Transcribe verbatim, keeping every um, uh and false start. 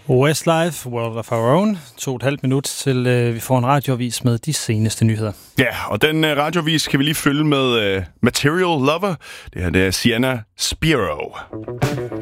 Westlife, World of Our Own. To og et halvt minut til øh, vi får en radioavis med de seneste nyheder. Ja, og den øh, radioavis kan vi lige følge med øh, Material Lover. Det her det er Sienna Spiro.